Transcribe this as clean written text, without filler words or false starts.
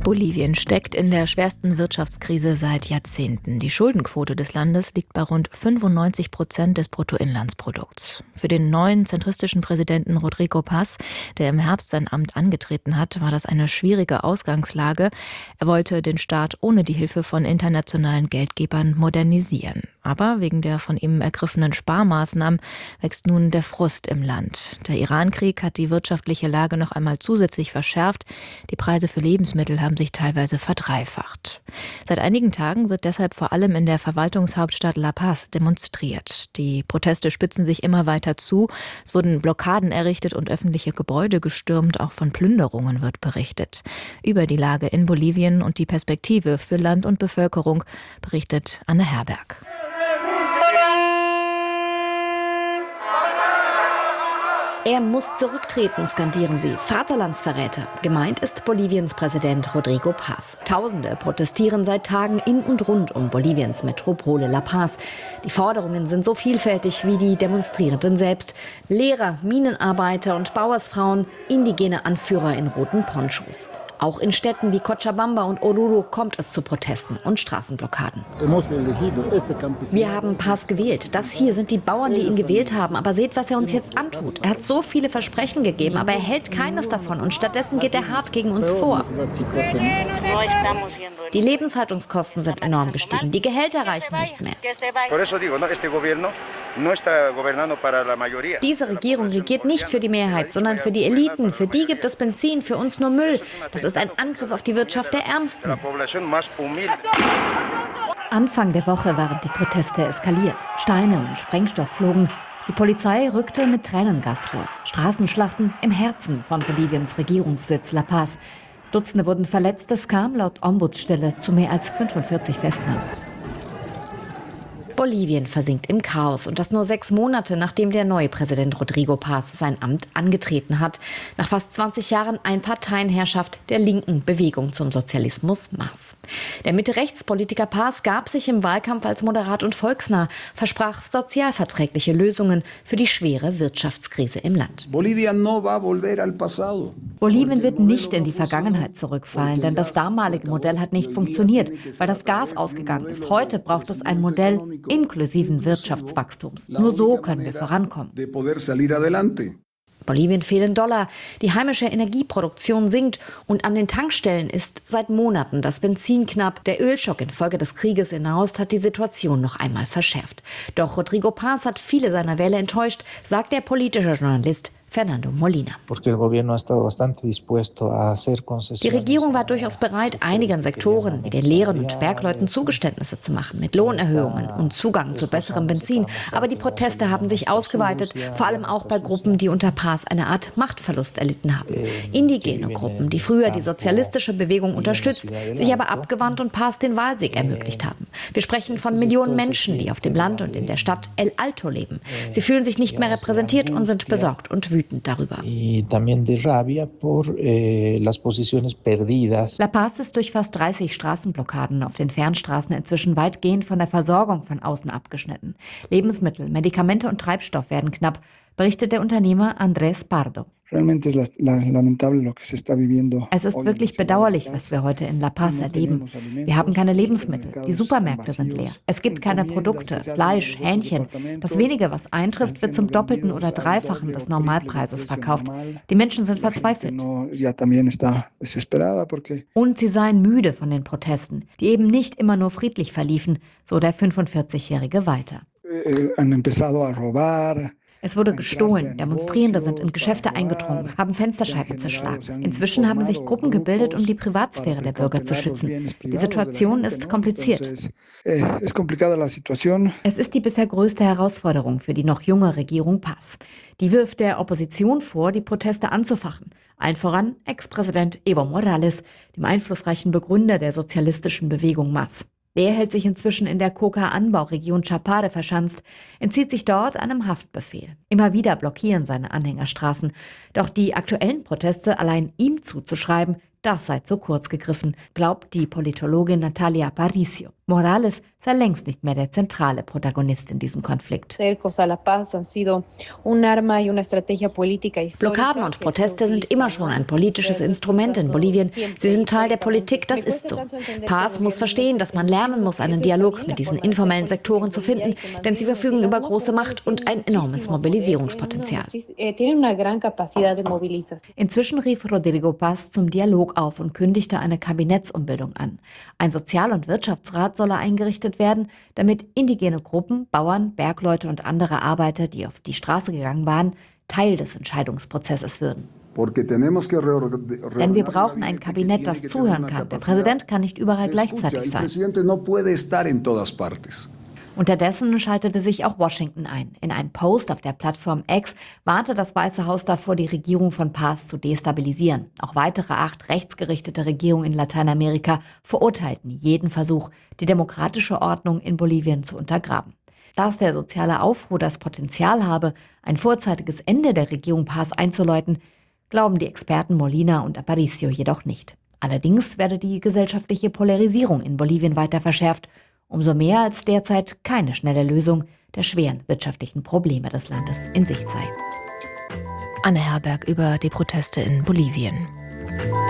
Bolivien steckt in der schwersten Wirtschaftskrise seit Jahrzehnten. Die Schuldenquote des Landes liegt bei rund 95% des Bruttoinlandsprodukts. Für den neuen zentristischen Präsidenten Rodrigo Paz, der im Herbst sein Amt angetreten hat, war das eine schwierige Ausgangslage. Er wollte den Staat ohne die Hilfe von internationalen Geldgebern modernisieren. Aber wegen der von ihm ergriffenen Sparmaßnahmen wächst nun der Frust im Land. Der Irankrieg hat die wirtschaftliche Lage noch einmal zusätzlich verschärft. Die Preise für Lebensmittel haben sich teilweise verdreifacht. Seit einigen Tagen wird deshalb vor allem in der Verwaltungshauptstadt La Paz demonstriert. Die Proteste spitzen sich immer weiter zu. Es wurden Blockaden errichtet und öffentliche Gebäude gestürmt. Auch von Plünderungen wird berichtet. Über die Lage in Bolivien und die Perspektive für Land und Bevölkerung berichtet Anne Herberg. Er muss zurücktreten, skandieren sie. Vaterlandsverräter. Gemeint ist Boliviens Präsident Rodrigo Paz. Tausende protestieren seit Tagen in und rund um Boliviens Metropole La Paz. Die Forderungen sind so vielfältig wie die Demonstrierenden selbst. Lehrer, Minenarbeiter und Bauersfrauen, indigene Anführer in roten Ponchos. Auch in Städten wie Cochabamba und Oruro kommt es zu Protesten und Straßenblockaden. Wir haben Paz gewählt. Das hier sind die Bauern, die ihn gewählt haben. Aber seht, was er uns jetzt antut. Er hat so viele Versprechen gegeben, aber er hält keines davon. Und stattdessen geht er hart gegen uns vor. Die Lebenshaltungskosten sind enorm gestiegen. Die Gehälter reichen nicht mehr. Diese Regierung regiert nicht für die Mehrheit, sondern für die Eliten. Für die gibt es Benzin, für uns nur Müll. Das ist ein Angriff auf die Wirtschaft der Ärmsten. Anfang der Woche waren die Proteste eskaliert. Steine und Sprengstoff flogen. Die Polizei rückte mit Tränengas vor. Straßenschlachten im Herzen von Boliviens Regierungssitz La Paz. Dutzende wurden verletzt. Es kam laut Ombudsstelle zu mehr als 45 Festnahmen. Bolivien versinkt im Chaos und das nur 6 Monate, nachdem der neue Präsident Rodrigo Paz sein Amt angetreten hat. Nach fast 20 Jahren Einparteienherrschaft der linken Bewegung zum Sozialismus MAS. Der Mitte-Rechts-Politiker Paz gab sich im Wahlkampf als moderat und volksnah, versprach sozialverträgliche Lösungen für die schwere Wirtschaftskrise im Land. Bolivien wird nicht in die Vergangenheit zurückfallen, denn das damalige Modell hat nicht funktioniert, weil das Gas ausgegangen ist. Heute braucht es ein Modell inklusiven Wirtschaftswachstums. Nur so können wir vorankommen. Bolivien fehlen Dollar, die heimische Energieproduktion sinkt und an den Tankstellen ist seit Monaten das Benzin knapp. Der Ölschock infolge des Krieges in Nahost hat die Situation noch einmal verschärft. Doch Rodrigo Paz hat viele seiner Wähler enttäuscht, sagt der politische Journalist Fernando Molina. Die Regierung war durchaus bereit, einigen Sektoren wie den Lehrern und Bergleuten Zugeständnisse zu machen, mit Lohnerhöhungen und Zugang zu besserem Benzin. Aber die Proteste haben sich ausgeweitet, vor allem auch bei Gruppen, die unter Paz eine Art Machtverlust erlitten haben. Indigene Gruppen, die früher die sozialistische Bewegung unterstützt, sich aber abgewandt und Paz den Wahlsieg ermöglicht haben. Wir sprechen von Millionen Menschen, die auf dem Land und in der Stadt El Alto leben. Sie fühlen sich nicht mehr repräsentiert und sind besorgt und wütend darüber. La Paz ist durch fast 30 Straßenblockaden auf den Fernstraßen inzwischen weitgehend von der Versorgung von außen abgeschnitten. Lebensmittel, Medikamente und Treibstoff werden knapp, berichtet der Unternehmer Andrés Pardo. Es ist wirklich bedauerlich, was wir heute in La Paz erleben. Wir haben keine Lebensmittel, die Supermärkte sind leer. Es gibt keine Produkte, Fleisch, Hähnchen. Das Wenige, was eintrifft, wird zum Doppelten oder Dreifachen des Normalpreises verkauft. Die Menschen sind verzweifelt. Und sie seien müde von den Protesten, die eben nicht immer nur friedlich verliefen, so der 45-Jährige weiter. Es wurde gestohlen, Demonstrierende sind in Geschäfte eingedrungen, haben Fensterscheiben zerschlagen. Inzwischen haben sich Gruppen gebildet, um die Privatsphäre der Bürger zu schützen. Die Situation ist kompliziert. Es ist die bisher größte Herausforderung für die noch junge Regierung Paz. Die wirft der Opposition vor, die Proteste anzufachen. Allen voran Ex-Präsident Evo Morales, dem einflussreichen Begründer der sozialistischen Bewegung MAS. Der hält sich inzwischen in der Coca-Anbauregion Chapare verschanzt, entzieht sich dort einem Haftbefehl. Immer wieder blockieren seine Anhänger Straßen. Doch die aktuellen Proteste allein ihm zuzuschreiben, das sei zu kurz gegriffen, glaubt die Politologin Natalia Aparicio. Morales sei längst nicht mehr der zentrale Protagonist in diesem Konflikt. Blockaden und Proteste sind immer schon ein politisches Instrument in Bolivien. Sie sind Teil der Politik, das ist so. Paz muss verstehen, dass man lernen muss, einen Dialog mit diesen informellen Sektoren zu finden, denn sie verfügen über große Macht und ein enormes Mobilisierungspotenzial. Inzwischen rief Rodrigo Paz zum Dialog auf und kündigte eine Kabinettsumbildung an. Ein Sozial- und Wirtschaftsrat solle eingerichtet werden, damit indigene Gruppen, Bauern, Bergleute und andere Arbeiter, die auf die Straße gegangen waren, Teil des Entscheidungsprozesses würden. Denn wir brauchen ein Kabinett, das zuhören kann. Der Präsident kann nicht überall gleichzeitig sein. Unterdessen schaltete sich auch Washington ein. In einem Post auf der Plattform X warnte das Weiße Haus davor, die Regierung von Paz zu destabilisieren. Auch weitere 8 rechtsgerichtete Regierungen in Lateinamerika verurteilten jeden Versuch, die demokratische Ordnung in Bolivien zu untergraben. Dass der soziale Aufruhr das Potenzial habe, ein vorzeitiges Ende der Regierung Paz einzuläuten, glauben die Experten Molina und Aparicio jedoch nicht. Allerdings werde die gesellschaftliche Polarisierung in Bolivien weiter verschärft, umso mehr als derzeit keine schnelle Lösung der schweren wirtschaftlichen Probleme des Landes in Sicht sei. Anne Herberg über die Proteste in Bolivien.